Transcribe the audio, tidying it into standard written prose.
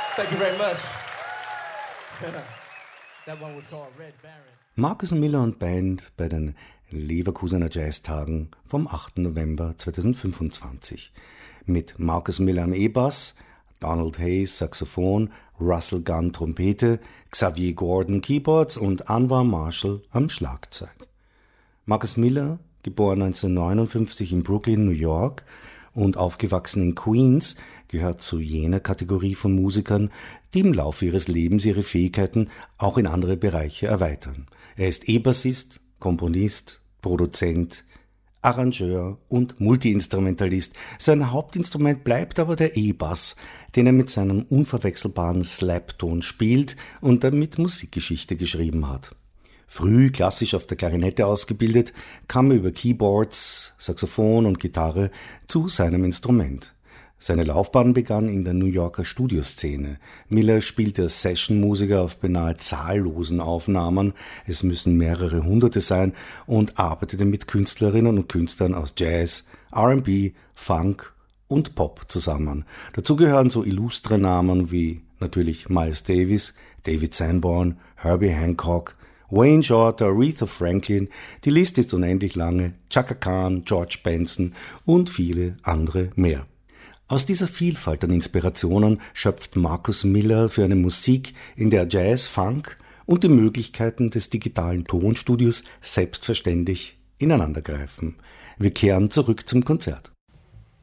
Thank you very much. That one was called Red Baron. Marcus Miller und Band bei den Leverkusener Jazztagen vom 8. November 2025. Mit Marcus Miller am E-Bass, Donald Hayes Saxophon, Russell Gunn Trompete, Xavier Gordon Keyboards und Anwar Marshall am Schlagzeug. Marcus Miller, geboren 1959 in Brooklyn, New York und aufgewachsen in Queens, gehört zu jener Kategorie von Musikern, die im Laufe ihres Lebens ihre Fähigkeiten auch in andere Bereiche erweitern. Er ist E-Bassist, Komponist, Produzent, Arrangeur und Multiinstrumentalist. Sein Hauptinstrument bleibt aber der E-Bass, den er mit seinem unverwechselbaren Slapton spielt und damit Musikgeschichte geschrieben hat. Früh klassisch auf der Klarinette ausgebildet, kam er über Keyboards, Saxophon und Gitarre zu seinem Instrument. Seine Laufbahn begann in der New Yorker Studioszene. Miller spielte als Sessionmusiker auf beinahe zahllosen Aufnahmen, es müssen mehrere Hunderte sein, und arbeitete mit Künstlerinnen und Künstlern aus Jazz, R&B, Funk und Pop zusammen. Dazu gehören so illustre Namen wie natürlich Miles Davis, David Sanborn, Herbie Hancock, Wayne Shorter, Aretha Franklin, die Liste ist unendlich lange, Chaka Khan, George Benson und viele andere mehr. Aus dieser Vielfalt an Inspirationen schöpft Marcus Miller für eine Musik, in der Jazz, Funk und die Möglichkeiten des digitalen Tonstudios selbstverständlich ineinandergreifen. Wir kehren zurück zum Konzert.